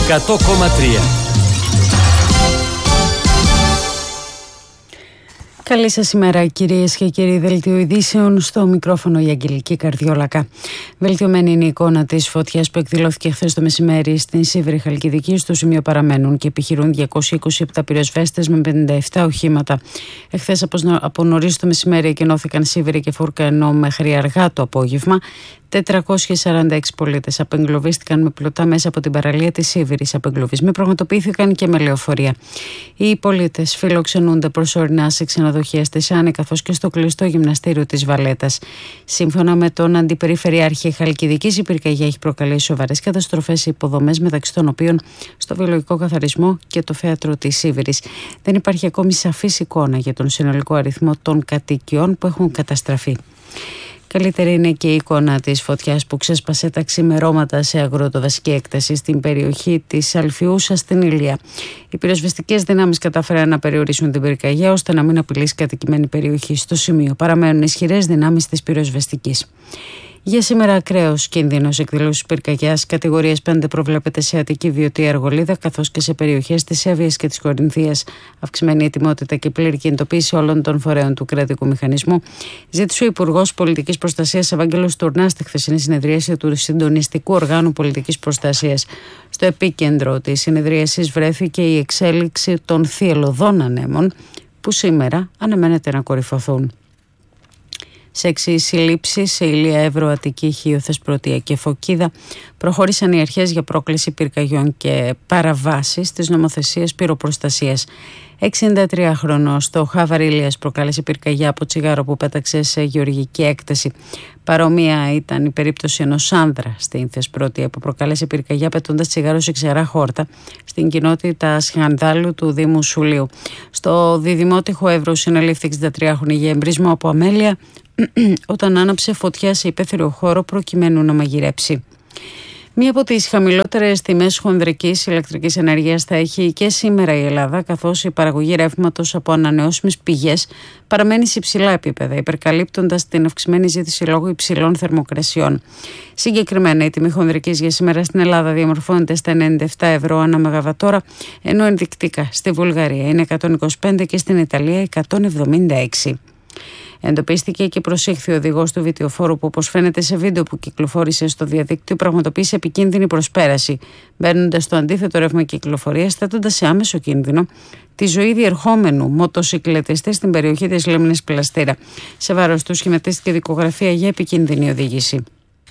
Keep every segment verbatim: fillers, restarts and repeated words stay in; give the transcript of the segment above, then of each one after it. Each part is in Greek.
εκατό κόμμα τρία. Καλή σας ημέρα, κυρίες και κύριοι. Δελτίο ειδήσεων, στο μικρόφωνο η Αγγελική Καρδιόλακα. Βελτιωμένη είναι η εικόνα της φωτιάς που εκδηλώθηκε χθες το μεσημέρι στην Σίβηρη Χαλκιδική. Στο σημείο παραμένουν και επιχειρούν διακόσιοι είκοσι επτά πυροσβέστες με πενήντα επτά οχήματα. Εχθές από νωρίς το μεσημέρι εκενώθηκαν Σίβηρη και Φούρκα, ενώ μέχρι αργά το απόγευμα τετρακόσιοι σαράντα έξι πολίτες απεγκλωβίστηκαν με πλωτά μέσα από την παραλία της Σίβηρης. Απεγκλωβισμοί πραγματοποιήθηκαν και με λεωφορεία. Οι πολίτες φιλοξενούνται προσωρινά σε ξενοδοχεία στη Σάνη καθώς και στο κλειστό γυμναστήριο της Βαλέτας. Σύμφωνα με τον Αντιπεριφερειάρχη Χαλκιδικής, η πυρκαγιά έχει προκαλέσει σοβαρές καταστροφές σε υποδομές, μεταξύ των οποίων στο βιολογικό καθαρισμό και το θέατρο της Σίβηρης. Δεν υπάρχει ακόμη σαφής εικόνα για τον συνολικό αριθμό των κατοικιών που έχουν καταστραφεί. Καλύτερη είναι και η εικόνα της φωτιάς που ξέσπασε τα ξημερώματα σε αγροτοδασική έκταση στην περιοχή της Αλφιούσας στην Ηλία. Οι πυροσβεστικές δυνάμεις κατάφεραν να περιορίσουν την πυρκαγιά ώστε να μην απειλήσει κατοικημένη περιοχή. Στο σημείο παραμένουν ισχυρές δυνάμεις της πυροσβεστικής. Για σήμερα, ακραίος κίνδυνος εκδηλώσεις πυρκαγιάς κατηγορίας πέντε προβλέπεται σε Αττική, Βιωτία, Αργολίδα, καθώς και σε περιοχές της Εύβοιας και της Κορινθίας. Αυξημένη ετοιμότητα και πλήρη κινητοποίηση όλων των φορέων του κρατικού μηχανισμού, ζήτησε ο Υπουργός Πολιτικής Προστασίας Ευάγγελος Τουρνάς στη χθεσινή συνεδρίαση του Συντονιστικού Οργάνου Πολιτικής Προστασίας. Στο επίκεντρο της συνεδρίασης βρέθηκε η εξέλιξη των θυελλωδών ανέμων, που σήμερα αναμένεται να κορυφωθούν. Σε έξι συλλήψεις σε Ηλία, Εύρο, Αττική, Χίο, Θεσπρωτεία και Φωκίδα προχώρησαν οι αρχές για πρόκληση πυρκαγιών και παραβάσεις της νομοθεσίας πυροπροστασίας. εξήντα τρία χρονών στο Χάβαρ Ηλίας προκάλεσε πυρκαγιά από τσιγάρο που πέταξε σε γεωργική έκταση. Παρόμοια ήταν η περίπτωση ενός άνδρα στην Θεσπρωτεία που προκάλεσε πυρκαγιά πετώντας τσιγάρο σε ξερά χόρτα στην κοινότητα Σχανδάλου του Δήμου Σουλίου. Στο διδημότυχο Εύρου συνελήφθη εξηντατριάχρονη για εμπρισμό από αμέλεια όταν άναψε φωτιά σε υπαίθριο χώρο προκειμένου να μαγειρέψει. Μία από τις χαμηλότερες τιμές χονδρικής ηλεκτρικής ενέργειας θα έχει και σήμερα η Ελλάδα, καθώς η παραγωγή ρεύματος από ανανεώσιμες πηγές παραμένει σε υψηλά επίπεδα, υπερκαλύπτοντας την αυξημένη ζήτηση λόγω υψηλών θερμοκρασιών. Συγκεκριμένα, η τιμή χονδρικής για σήμερα στην Ελλάδα διαμορφώνεται στα ενενήντα επτά ευρώ ανά μεγαβατόρα, ενώ ενδεικτικά στη Βουλγαρία είναι εκατόν είκοσι πέντε και στην Ιταλία εκατόν εβδομήντα έξι. Εντοπίστηκε και προσήχθη ο οδηγός του βιτιοφόρου που, όπως φαίνεται σε βίντεο που κυκλοφόρησε στο διαδίκτυο, πραγματοποίησε επικίνδυνη προσπέραση, μπαίνοντας στο αντίθετο ρεύμα κυκλοφορίας, θέτοντας σε άμεσο κίνδυνο τη ζωή διερχόμενου μοτοσυκλετιστή στην περιοχή της Λίμνης Πλαστήρα. Σε βάρος του σχηματίστηκε δικογραφία για επικίνδυνη οδήγηση.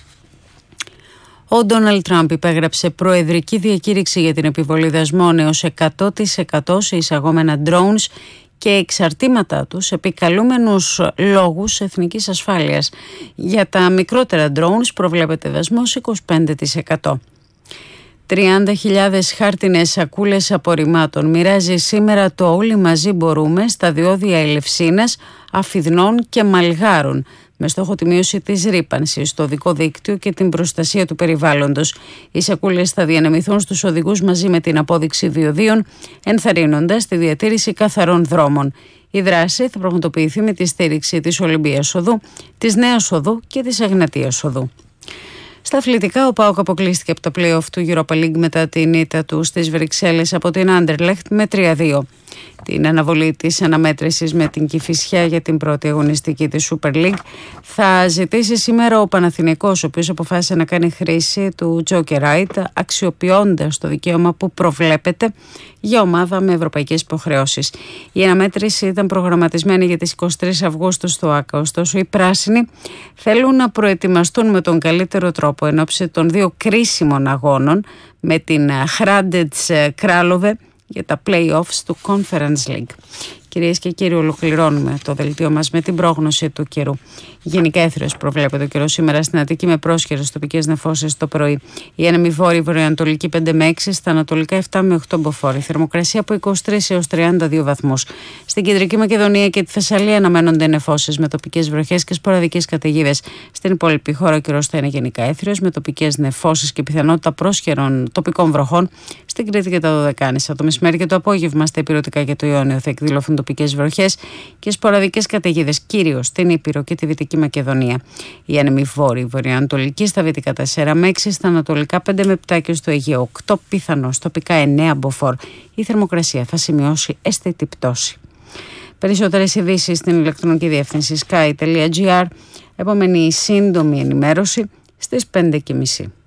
Ο Ντόναλντ Τραμπ υπέγραψε προεδρική διακήρυξη για την επιβολή δασμών έως εκατό τοις εκατό σε εισαγόμενα drones και εξαρτήματά τους επικαλούμενους λόγους εθνικής ασφάλειας. Για τα μικρότερα drones προβλέπεται δασμός είκοσι πέντε τοις εκατό. τριάντα χιλιάδες χάρτινες σακούλες απορριμμάτων μοιράζει σήμερα το Όλοι Μαζί Μπορούμε στα διόδια Ελευσίνας, Αφιδνών και Μαλγάρων, με στόχο τη μείωση της ρύπανσης στο οδικό δίκτυο και την προστασία του περιβάλλοντος. Οι σακούλες θα διανεμηθούν στους οδηγούς μαζί με την απόδειξη διοδίων, ενθαρρύνοντας τη διατήρηση καθαρών δρόμων. Η δράση θα πραγματοποιηθεί με τη στήριξη της Ολυμπίας Οδού, της Νέας Οδού και της Εγνατίας Οδού. Στα αθλητικά, ο ΠΑΟΚ αποκλείστηκε από τα play-off του Europa League μετά την ήττα του στις Βρυξέλλες από την Άντερλεχτ με τρία δύο. Την αναβολή της αναμέτρησης με την Κηφισιά για την πρώτη αγωνιστική της Super League θα ζητήσει σήμερα ο Παναθηναϊκός, ο οποίος αποφάσισε να κάνει χρήση του Joker Right, αξιοποιώντας το δικαίωμα που προβλέπεται για ομάδα με ευρωπαϊκές υποχρεώσεις. Η αναμέτρηση ήταν προγραμματισμένη για τις εικοστή τρίτη Αυγούστου στο ΆΚΑ, ωστόσο οι πράσινοι θέλουν να προετοιμαστούν με τον καλύτερο τρόπο εν ώψη των δύο κρίσιμων αγώνων με την Χράντετς Κράλοβε για τα play-offs του Conference League. Κυρίες και κύριοι, ολοκληρώνουμε το δελτίο μας με την πρόγνωση του καιρού. Γενικά έθριος προβλέπεται ο καιρός σήμερα στην Αττική με πρόσχερες τοπικές νεφώσεις το πρωί. Η ένεμη βόρεια βορειοανατολική πέντε με έξι, στα ανατολικά επτά με οκτώ μποφόρ. Θερμοκρασία από είκοσι τρεις έως τριάντα δύο βαθμούς. Στην Κεντρική Μακεδονία και τη Θεσσαλία αναμένονται νεφώσεις με τοπικές βροχές και σποραδικές καταιγίδες. Στην υπόλοιπη χώρα ο καιρός θα είναι γενικά έθριος με τοπικές νεφώσεις και πιθανότητα πρόσχερων τοπικών βροχών Στην Κρήτη και τα Δωδεκάνησα. Το μεσημέρι και το απόγευμα στα Ηπειρωτικά και το Ιόνιο θα εκδηλωθούν τοπικές βροχές και σποραδικές καταιγίδες, κυρίως στην Ήπειρο και τη Δυτική Μακεδονία. Η άνεμη βόρεια, βορειοανατολική στα δυτικά τέσσερα με έξι, στα ανατολικά πέντε με επτά και στο Αιγαίο οκτώ πιθανός, τοπικά εννέα μποφόρ. Η θερμοκρασία θα σημειώσει αισθητή πτώση. Περισσότερες ειδήσεις στην ηλεκτρονική διεύθυνση sky τελεία gr. Επόμενη σύντομη ενημέρωση στις πέντε και μισή.